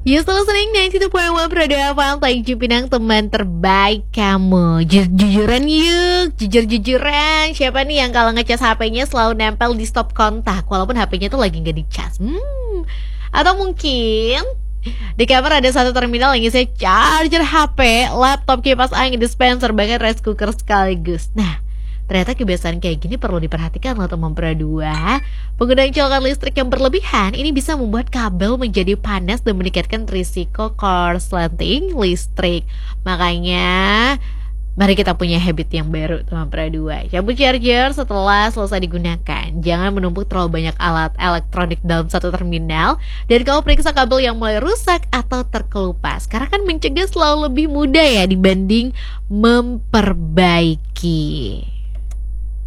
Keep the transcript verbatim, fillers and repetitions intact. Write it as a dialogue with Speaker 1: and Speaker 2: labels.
Speaker 1: You still listening ninety two point one Radio F M, Tanjung Pinang, teman terbaik kamu. Jujur-jujuran yuk, jujur-jujuran. Siapa nih yang kalau ngecas H P-nya selalu nempel di stop kontak walaupun H P-nya tuh lagi gak dicas? Hmm. Atau mungkin di kamar ada satu terminal yang isinya charger H P, laptop, kipas angin, dispenser, bahkan rice cooker sekaligus. Nah, ternyata kebiasaan kayak gini perlu diperhatikan loh teman Pera dua. Penggunaan colokan listrik yang berlebihan ini bisa membuat kabel menjadi panas dan meningkatkan risiko korsleting listrik. Makanya mari kita punya habit yang baru teman Pera dua. Cabut charger setelah selesai digunakan. Jangan menumpuk terlalu banyak alat elektronik dalam satu terminal. Dan kamu periksa kabel yang mulai rusak atau terkelupas. Karena kan mencegah selalu lebih mudah ya dibanding memperbaiki.